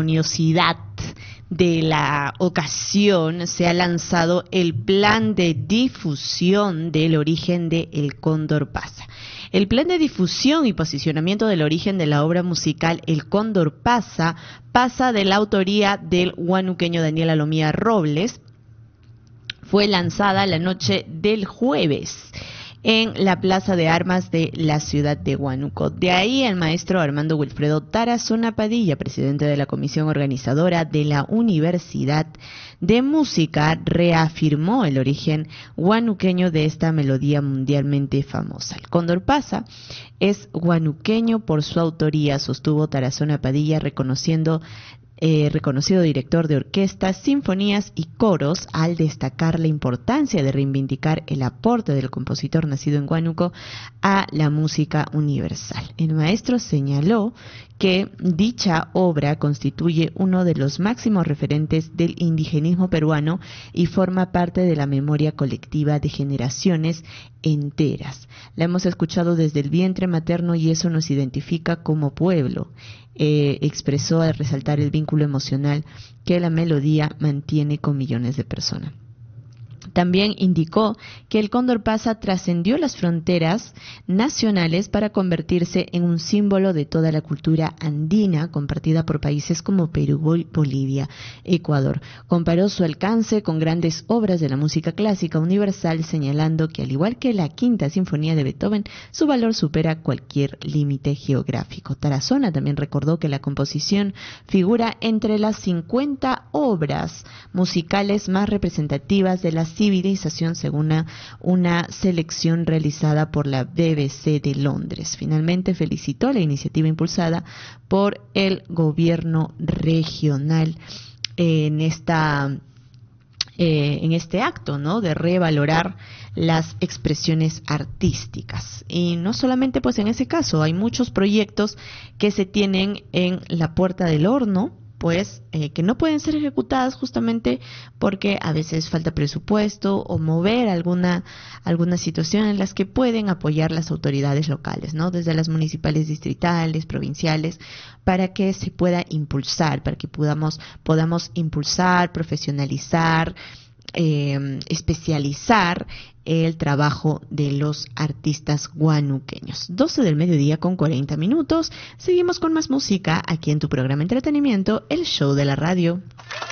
ceremoniosidad de la ocasión se ha lanzado el plan de difusión del origen de El Cóndor Pasa. El plan de difusión y posicionamiento del origen de la obra musical El Cóndor Pasa pasa de la autoría del huanuqueño Daniel Alomía Robles. Fue lanzada la noche del jueves en la Plaza de Armas de la ciudad de Huánuco. De ahí el maestro Armando Wilfredo Tarazona Padilla, presidente de la comisión organizadora de la Universidad de Música, reafirmó el origen huanuqueño de esta melodía mundialmente famosa. El Cóndor Pasa es huanuqueño por su autoría, sostuvo Tarazona Padilla, reconocido director de orquestas, sinfonías y coros, al destacar la importancia de reivindicar el aporte del compositor nacido en Huánuco a la música universal. El maestro señaló que dicha obra constituye uno de los máximos referentes del indigenismo peruano y forma parte de la memoria colectiva de generaciones enteras. La hemos escuchado desde el vientre materno y eso nos identifica como pueblo. Expresó al resaltar el vínculo emocional que la melodía mantiene con millones de personas. También indicó que el Cóndor Pasa trascendió las fronteras nacionales para convertirse en un símbolo de toda la cultura andina compartida por países como Perú, Bolivia, Ecuador. Comparó su alcance con grandes obras de la música clásica universal, señalando que al igual que la Quinta Sinfonía de Beethoven, su valor supera cualquier límite geográfico. Tarazona también recordó que la composición figura entre las 50 obras musicales más representativas de la civilización según una selección realizada por la BBC de Londres. Finalmente felicitó la iniciativa impulsada por el gobierno regional en este acto, ¿no?, de revalorar las expresiones artísticas. Y no solamente pues en ese caso, hay muchos proyectos que se tienen en la puerta del horno, pues que no pueden ser ejecutadas justamente porque a veces falta presupuesto o mover alguna situación en las que pueden apoyar las autoridades locales, ¿no?, desde las municipales, distritales, provinciales, para que se pueda impulsar, para que podamos impulsar, profesionalizar, especializar el trabajo de los artistas huanuqueños. 12 del mediodía con 40 minutos. Seguimos con más música aquí en tu programa Entretenimiento, el show de la radio.